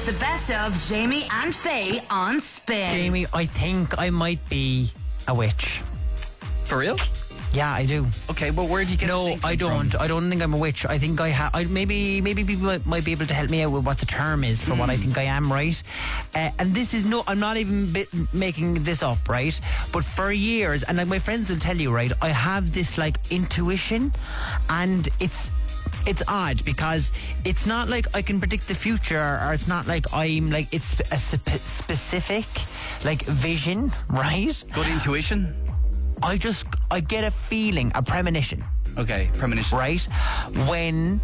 the best of Jamie and Faye on Spin. Jamie, I think I might be a witch. For real? Yeah, I do. Okay, well, where do you get this No, inkling I don't. from? I don't think I'm a witch. I think I have. Maybe people might be able to help me out with what the term is for what I think I am, right? And this is I'm not even making this up, right? But for years, and like my friends will tell you, right? I have this like intuition, and it's odd because it's not like I can predict the future, or it's not like I'm like it's a specific like vision, right? Good intuition? I get a feeling, a premonition. Okay, premonition. Right? When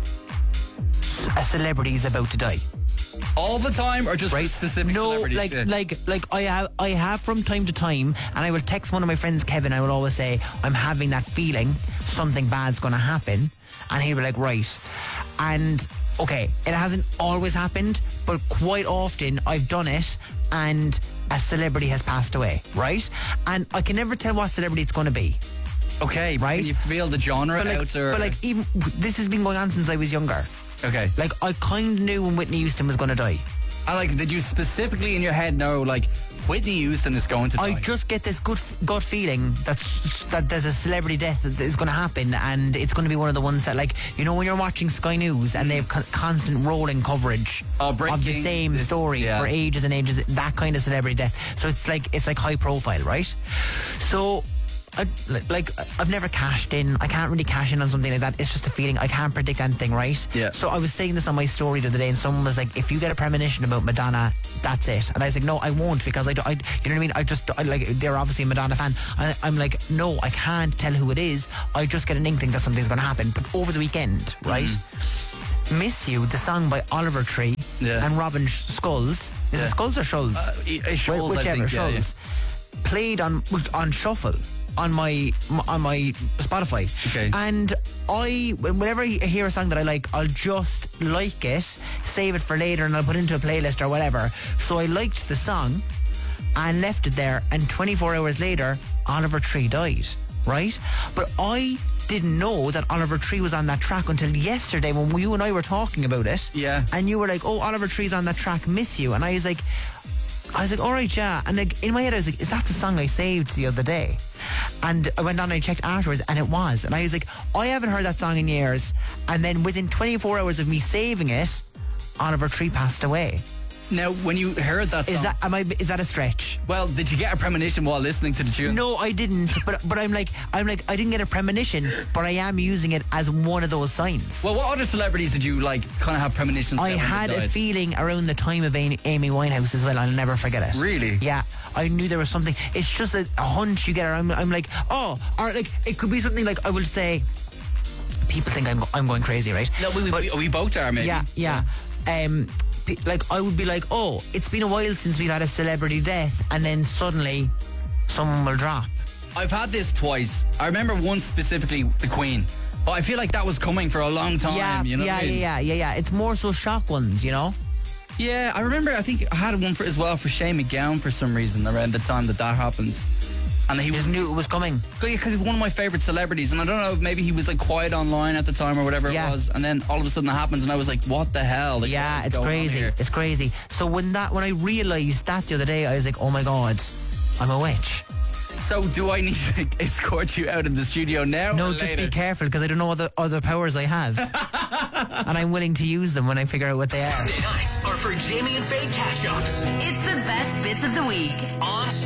a celebrity is about to die. All the time, or just specific celebrities? No, like I have from time to time, and I will text one of my friends, Kevin. I will always say, I'm having that feeling something bad's going to happen, and he'll be like, right. And okay, it hasn't always happened, but quite often I've done it, and a celebrity has passed away, right? And I can never tell what celebrity it's going to be. Okay, right? Can you feel the genre out? Or? But like, even this has been going on since I was younger. Okay. Like, I kind of knew when Whitney Houston was going to die. And like, did you specifically in your head know, like, Whitney Houston is going to die? I just get this gut feeling that there's a celebrity death that is going to happen, and it's going to be one of the ones that, like, you know, when you're watching Sky News and they have constant rolling coverage of the same story for ages and ages, that kind of celebrity death. So it's like high profile, right? So I've never cashed in. I can't really cash in on something like that. It's just a feeling. I can't predict anything, right? Yeah. So I was saying this on my story the other day, and someone was like, if you get a premonition about Madonna, that's it. And I was like, no, I won't, because I you know what I mean? I like, they're obviously a Madonna fan. I'm like, no, I can't tell who it is. I just get an inkling that something's going to happen. But over the weekend, right? Miss You, the song by Oliver Tree and Robin Skulls. Is it Skulls or Schulz? Schulz, whichever, I think, Schulz. Played on shuffle on my Spotify. Okay. And whenever I hear a song that I like, I'll just like it, save it for later, and I'll put it into a playlist or whatever. So I liked the song and left it there, and 24 hours later, Oliver Tree died, right? But I didn't know that Oliver Tree was on that track until yesterday when you and I were talking about it. Yeah. And you were like, oh, Oliver Tree's on that track, Miss You. And I was like, all right, yeah. And like, in my head, I was like, is that the song I saved the other day? And I went on and I checked afterwards, and it was. And I was like, I haven't heard that song in years. And then within 24 hours of me saving it, Oliver Tree passed away. Now, when you heard that song... Is that a stretch? Well, did you get a premonition while listening to the tune? No, I didn't. But I'm like, I didn't get a premonition, but I am using it as one of those signs. Well, what other celebrities did you like kind of have premonitions? I had a feeling around the time of Amy Winehouse as well. I'll never forget it. Really? Yeah. I knew there was something. It's just a hunch you get. I'm like, oh, or like it could be something like, I will say, people think I'm going crazy, right? No, we both are, maybe. Yeah. Like, I would be like, oh, it's been a while since we've had a celebrity death, and then suddenly someone will drop. I've had this twice. I remember once specifically, the Queen. But I feel like that was coming for a long time. Yeah, you know what I mean? Yeah. It's more so shock ones, you know? Yeah, I remember, I think I had one as well for Shane MacGowan for some reason around the time that happened. And he just knew it was coming. Because he's one of my favourite celebrities, and I don't know, maybe he was like quiet online at the time or whatever it was, and then all of a sudden it happens, and I was like, what the hell? Like, yeah, it's crazy. It's crazy. So when I realised that the other day, I was like, oh my God, I'm a witch. So do I need to escort you out of the studio now? No, just be careful, because I don't know what other powers I have. And I'm willing to use them when I figure out what they are. Friday nights are for Jamie and Faye catch-ups. It's the best bits of the week on